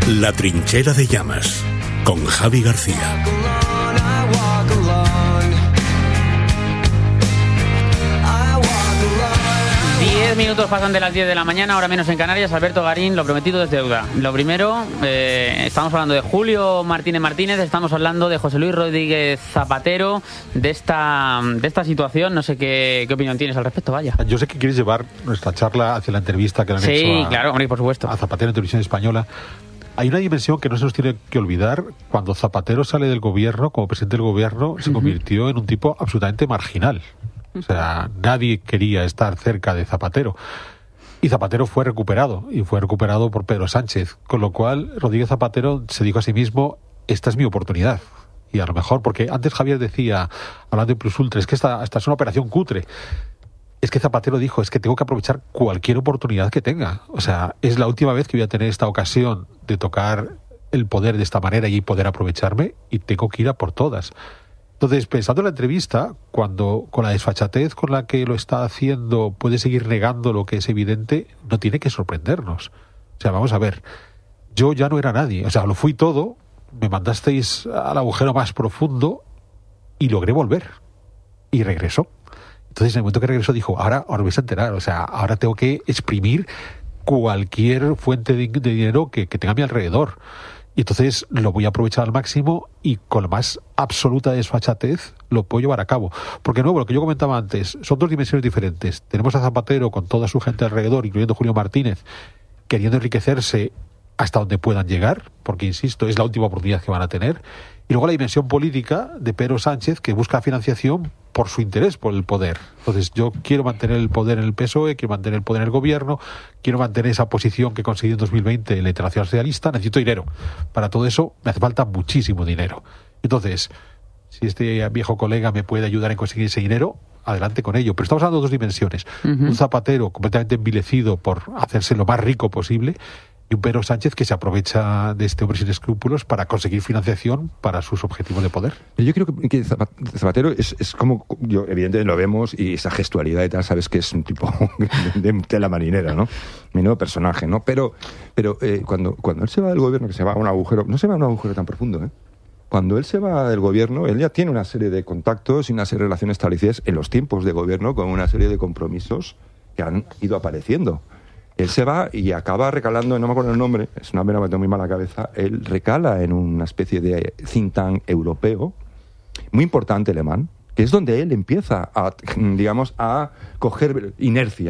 La trinchera de llamas, con Javi García. 10 minutos pasan de las 10 de la mañana, ahora menos en Canarias. Alberto Garín, lo prometido es deuda. Lo primero, estamos hablando de Julio Martínez, estamos hablando de José Luis Rodríguez Zapatero, de esta situación. No sé qué opinión tienes al respecto, vaya. Yo sé que quieres llevar nuestra charla hacia la entrevista que le han hecho claro, hombre, por supuesto, a Zapatero en Televisión Española. Hay una dimensión que no se nos tiene que olvidar. Cuando Zapatero sale del gobierno, como presidente del gobierno, se convirtió en un tipo absolutamente marginal. O sea, nadie quería estar cerca de Zapatero. Y Zapatero fue recuperado por Pedro Sánchez. Con lo cual, Rodríguez Zapatero se dijo a sí mismo, esta es mi oportunidad. Y a lo mejor, porque antes Javier decía, hablando de Plus Ultra, es que esta es una operación cutre. Es que Zapatero dijo, es que tengo que aprovechar cualquier oportunidad que tenga. O sea, es la última vez que voy a tener esta ocasión de tocar el poder de esta manera y poder aprovecharme, y tengo que ir a por todas. Entonces, pensando en la entrevista, cuando con la desfachatez con la que lo está haciendo puede seguir negando lo que es evidente, no tiene que sorprendernos. O sea, vamos a ver, yo ya no era nadie, o sea, lo fui todo, me mandasteis al agujero más profundo y logré volver. Y regresó. Entonces, en el momento que regresó, dijo, ahora vais a enterar, o sea, ahora tengo que exprimir cualquier fuente de dinero que tenga a mi alrededor. Y entonces lo voy a aprovechar al máximo y con la más absoluta desfachatez lo puedo llevar a cabo. Porque, de nuevo, lo que yo comentaba antes, son dos dimensiones diferentes. Tenemos a Zapatero con toda su gente alrededor, incluyendo Julio Martínez, queriendo enriquecerse hasta donde puedan llegar, porque, insisto, es la última oportunidad que van a tener. Y luego la dimensión política de Pedro Sánchez, que busca financiación por su interés por el poder. Entonces, yo quiero mantener el poder en el PSOE, quiero mantener el poder en el gobierno, quiero mantener esa posición que conseguí en 2020 en la Internacional Socialista, necesito dinero. Para todo eso me hace falta muchísimo dinero. Entonces, si este viejo colega me puede ayudar en conseguir ese dinero, adelante con ello. Pero estamos hablando de dos dimensiones. Un Zapatero completamente envilecido por hacerse lo más rico posible, y un Pedro Sánchez que se aprovecha de este hombre sin escrúpulos para conseguir financiación para sus objetivos de poder. Yo creo que Zapatero es como, yo evidentemente lo vemos, y esa gestualidad y tal, sabes que es un tipo de tela marinera, ¿no? Menudo personaje, ¿no? Pero cuando él se va del gobierno, que se va a un agujero, no se va a un agujero tan profundo, ¿eh? Cuando él se va del gobierno, él ya tiene una serie de contactos y una serie de relaciones establecidas en los tiempos de gobierno con una serie de compromisos que han ido apareciendo. Él se va y acaba recalando, no me acuerdo el nombre, es una pena, me tengo muy mala cabeza, él recala en una especie de think tank europeo, muy importante alemán, que es donde él empieza a, digamos, a coger inercia.